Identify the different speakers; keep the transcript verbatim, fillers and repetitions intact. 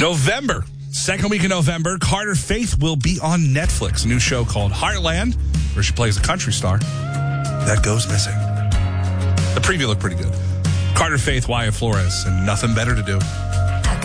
Speaker 1: November, second week of November, Carter Faith will be on Netflix. A new show called Heartland, where she plays a country star that goes missing. The preview looked pretty good. Carter Faith, Wyatt Flores, and Nothing Better to Do.